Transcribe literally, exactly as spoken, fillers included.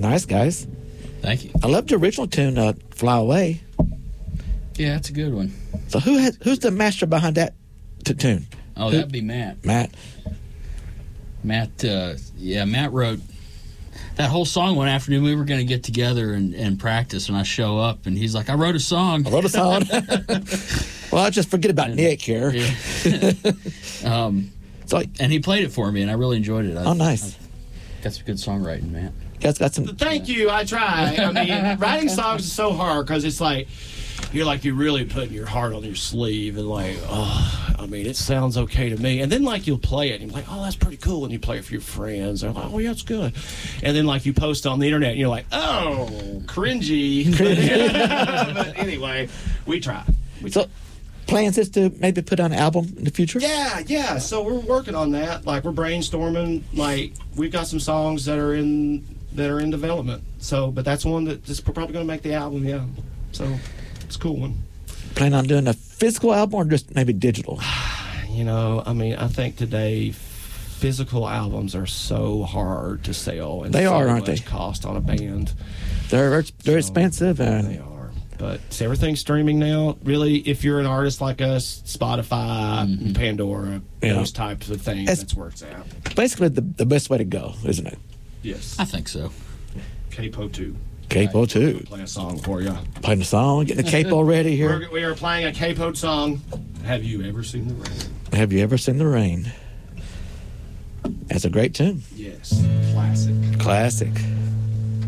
nice, guys. Thank you. I loved your original tune, uh, "Fly Away." Yeah, that's a good one. So who has who's the master behind that t- tune? Oh, Who? that'd be Matt. Matt. Matt, uh, yeah, Matt wrote that whole song one afternoon. We were going to get together and, and practice, and I show up, and he's like, I wrote a song. I wrote a song. Well, I just forget about and, Nick here. Yeah. um, so, and he played it for me, and I really enjoyed it. I, oh, nice. I got some good songwriting, Matt. You guys got some. Thank you. I try. I mean, writing songs is so hard because it's like you're like you're really putting your heart on your sleeve and like, oh, I mean, it sounds okay to me. And then like you'll play it and you're like, oh, that's pretty cool. And you play it for your friends. They're like, oh, yeah, it's good. And then like you post on the internet and you're like, oh, cringy. But anyway, we try. We So, plans is to maybe put on an album in the future? Yeah, yeah. So we're working on that. Like we're brainstorming. Like we've got some songs that are in that are in development. So, but that's one that is probably going to make the album. Yeah. So it's a cool one. Plan on doing a physical album or just maybe digital? You know, I mean, I think today physical albums are so hard to sell, and They so are, aren't much they? cost on a band. They're they're So, expensive and They are. But so everything's streaming now. Really, if you're an artist like us, Spotify, Mm-hmm. Pandora, Yeah. those types of things, It's- that's where it's at. basically the, the best way to go, isn't it? Yes. I think so. Capo two. Capo too. Play a song for you. Playing the song, getting the capo ready here. We're, we are playing a capoed song. Have you ever seen the rain? Have you ever seen the rain? That's a great tune. Yes. Classic. Classic.